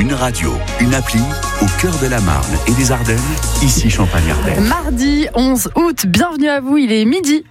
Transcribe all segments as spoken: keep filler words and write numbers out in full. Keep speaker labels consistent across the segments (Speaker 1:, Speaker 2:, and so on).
Speaker 1: Une radio, une appli, au cœur de la Marne et des Ardennes, ici Champagne-Ardenne.
Speaker 2: Mardi onze août, bienvenue à vous, il est midi.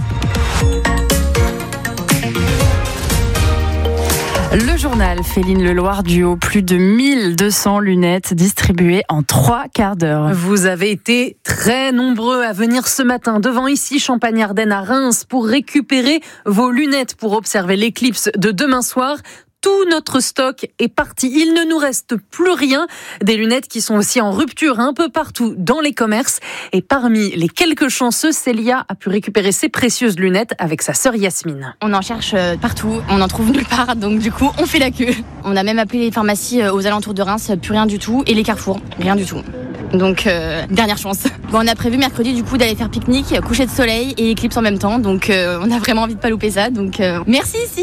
Speaker 2: Le journal Féline Leloir Duo, plus de mille deux cents lunettes distribuées en trois quarts d'heure.
Speaker 3: Vous avez été très nombreux à venir ce matin devant ici Champagne-Ardenne à Reims pour récupérer vos lunettes pour observer l'éclipse de demain soir. Tout notre stock est parti. Il ne nous reste plus rien. Des lunettes qui sont aussi en rupture un peu partout dans les commerces. Et parmi les quelques chanceux, Célia a pu récupérer ses précieuses lunettes avec sa sœur Yasmine.
Speaker 4: On en cherche partout, on en trouve nulle part, donc du coup on fait la queue. On a même appelé les pharmacies aux alentours de Reims, plus rien du tout. Et les carrefours, rien du tout. Donc euh, dernière chance. Bon, on a prévu mercredi du coup d'aller faire pique-nique, coucher de soleil et éclipse en même temps. Donc euh, on a vraiment envie de pas louper ça. Donc euh, merci si.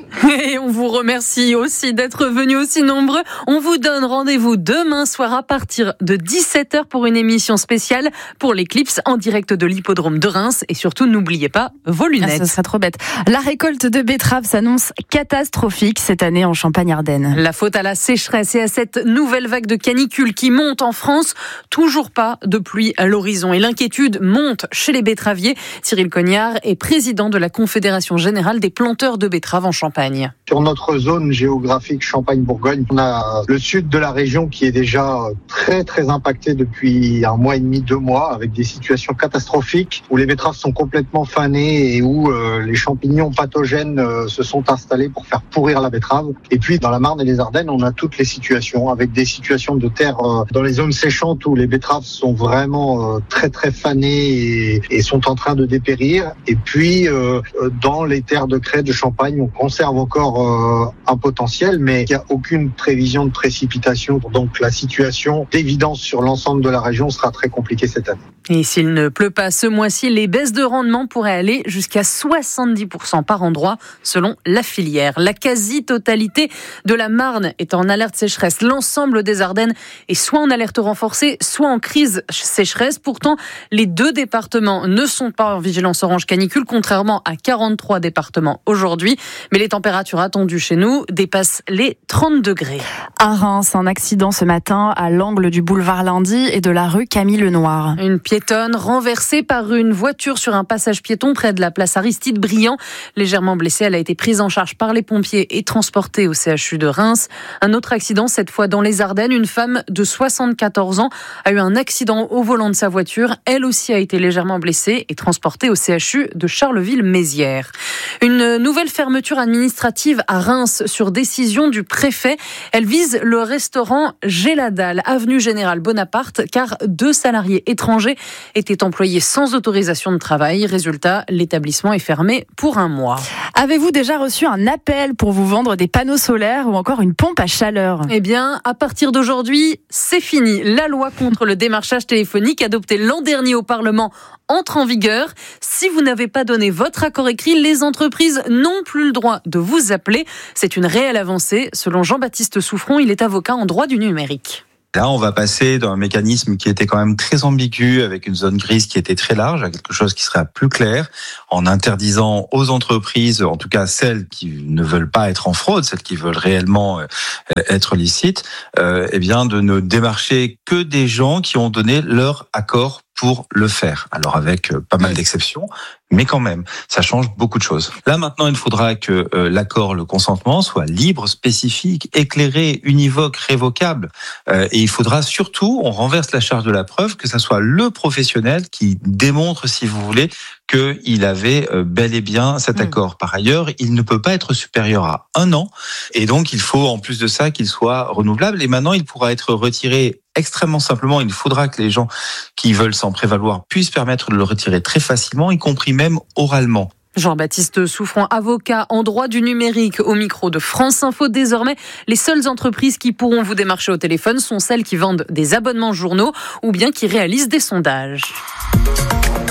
Speaker 3: Et on vous remercie aussi d'être venus aussi nombreux. On vous donne rendez-vous demain soir à partir de dix-sept heures pour une émission spéciale pour l'éclipse en direct de l'hippodrome de Reims. Et surtout, n'oubliez pas vos lunettes.
Speaker 2: Ah, ça serait trop bête. La récolte de betteraves s'annonce catastrophique cette année en Champagne-Ardenne.
Speaker 3: La faute à la sécheresse et à cette nouvelle vague de canicule qui monte en France. Toujours pas de pluie à l'horizon. Et l'inquiétude monte chez les betteraviers. Cyril Cognard est président de la Confédération Générale des Planteurs de Betteraves en Champagne.
Speaker 5: Sur notre zone géographique Champagne-Bourgogne, on a le sud de la région qui est déjà très très impacté depuis un mois et demi, deux mois, avec des situations catastrophiques où les betteraves sont complètement fanées et où euh, les champignons pathogènes euh, se sont installés pour faire pourrir la betterave. Et puis dans la Marne et les Ardennes, on a toutes les situations, avec des situations de terre euh, dans les zones séchantes où les betteraves sont vraiment euh, très très fanées et, et sont en train de dépérir. Et puis euh, dans les terres de craie de Champagne, on conserve encore euh, un potentiel, mais il n'y a aucune prévision de précipitation. Donc la situation d'évidence sur l'ensemble de la région sera très compliquée cette année.
Speaker 3: Et s'il ne pleut pas ce mois-ci, les baisses de rendement pourraient aller jusqu'à soixante-dix pour cent par endroit, selon la filière. La quasi-totalité de la Marne est en alerte sécheresse. L'ensemble des Ardennes est soit en alerte renforcée, soit en crise sécheresse. Pourtant, les deux départements ne sont pas en vigilance orange canicule, contrairement à quarante-trois départements aujourd'hui. Mais les températures attendues chez nous dépassent les trente degrés.
Speaker 2: À Reims, un accident ce matin à l'angle du boulevard Lundy et de la rue Camille Lenoir.
Speaker 3: Une piétonne renversée par une voiture sur un passage piéton près de la place Aristide Briand. Légèrement blessée, elle a été prise en charge par les pompiers et transportée au C H U de Reims. Un autre accident, cette fois dans les Ardennes. Une femme de soixante-quatorze ans a eu un accident au volant de sa voiture. Elle aussi a été légèrement blessée et transportée au C H U de Charleville-Mézières. Une nouvelle fermeture administrative à Reims sur décision du préfet. Elle vise le restaurant Géladal, avenue Général Bonaparte, car deux salariés étrangers étaient employés sans autorisation de travail. Résultat, l'établissement est fermé pour un mois.
Speaker 2: Avez-vous déjà reçu un appel pour vous vendre des panneaux solaires ou encore une pompe à chaleur ?
Speaker 3: Eh bien, à partir d'aujourd'hui, c'est fini. La loi contre le démarchage téléphonique adoptée l'an dernier au Parlement entre en vigueur. Si vous n'avez pas donné votre accord écrit, les entreprises n'ont plus le droit de vous appeler. C'est une réelle avancée. Selon Jean-Baptiste Souffron, il est avocat en droit du numérique.
Speaker 6: Là, on va passer d'un mécanisme qui était quand même très ambigu, avec une zone grise qui était très large, à quelque chose qui serait plus clair, en interdisant aux entreprises, en tout cas celles qui ne veulent pas être en fraude, celles qui veulent réellement être licites, euh, eh bien, de ne démarcher que des gens qui ont donné leur accord pour le faire. Alors avec pas mal d'exceptions, mais quand même, ça change beaucoup de choses. Là maintenant, il faudra que euh, l'accord, le consentement soit libre, spécifique, éclairé, univoque, révocable. Euh, et il faudra surtout, on renverse la charge de la preuve, que ça soit le professionnel qui démontre, si vous voulez, qu'il avait bel et bien cet accord. Par ailleurs, il ne peut pas être supérieur à un an. Et donc, il faut en plus de ça qu'il soit renouvelable. Et maintenant, il pourra être retiré extrêmement simplement. Il faudra que les gens qui veulent s'en prévaloir puissent permettre de le retirer très facilement, y compris même oralement.
Speaker 3: Jean-Baptiste Souffron, avocat en droit du numérique au micro de France Info. Désormais, les seules entreprises qui pourront vous démarcher au téléphone sont celles qui vendent des abonnements journaux ou bien qui réalisent des sondages.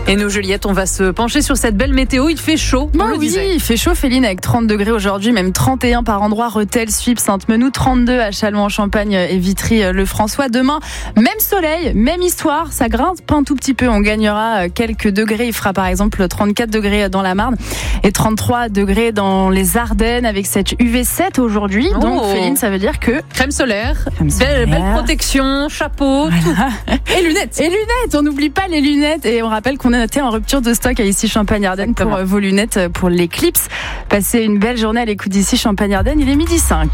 Speaker 3: Et nous, Juliette, on va se pencher sur cette belle météo. Il fait chaud.
Speaker 2: Bah oui, il fait chaud, Féline, avec trente degrés aujourd'hui, même trente et un par endroit, Rethel, Suippes, Sainte-Menou, trente-deux à Châlons-en-Champagne et Vitry-le-François. Demain, même soleil, même histoire, ça grimpe un tout petit peu. On gagnera quelques degrés. Il fera par exemple trente-quatre degrés dans la Marne et trente-trois degrés dans les Ardennes avec cette U V sept aujourd'hui.
Speaker 3: Oh.
Speaker 2: Donc, Féline, ça veut dire que
Speaker 3: crème solaire,
Speaker 2: crème solaire.
Speaker 3: Belle, belle protection, chapeau,
Speaker 2: voilà.
Speaker 3: tout. Et lunettes.
Speaker 2: Et lunettes, on n'oublie pas les lunettes. Et on rappelle qu'on a noté en rupture de stock à ici Champagne-Ardenne pour euh, vos lunettes pour l'éclipse. Passez une belle journée à l'écoute d'ici Champagne-Ardenne. Il est midi cinq.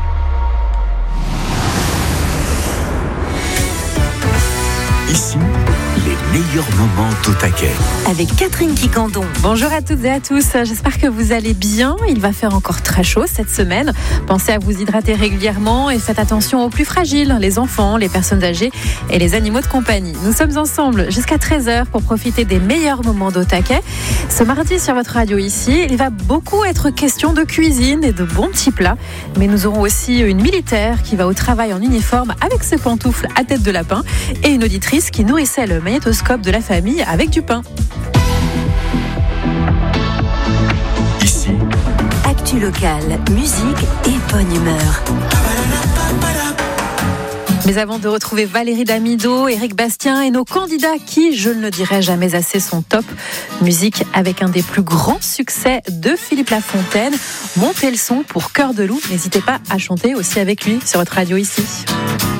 Speaker 1: Ici, les meilleurs moments d'Au-Taquet.
Speaker 7: Avec Catherine Quicandon.
Speaker 8: Bonjour à toutes et à tous, j'espère que vous allez bien. Il va faire encore très chaud cette semaine. Pensez à vous hydrater régulièrement et faites attention aux plus fragiles, les enfants, les personnes âgées et les animaux de compagnie. Nous sommes ensemble jusqu'à treize heures pour profiter des meilleurs moments d'Au-Taquet. Ce mardi sur votre radio ici, il va beaucoup être question de cuisine et de bons petits plats. Mais nous aurons aussi une militaire qui va au travail en uniforme avec ses pantoufles à tête de lapin et une auditrice qui nourrissait le magnétoscope de la famille avec du pain.
Speaker 1: Ici,
Speaker 7: actu locale, musique et bonne humeur.
Speaker 8: Mais avant de retrouver Valérie Damido, Éric Bastien et nos candidats qui, je ne le dirai jamais assez, sont top. Musique avec un des plus grands succès de Philippe Lafontaine. Montez le son pour Cœur de loup. N'hésitez pas à chanter aussi avec lui sur votre radio ici.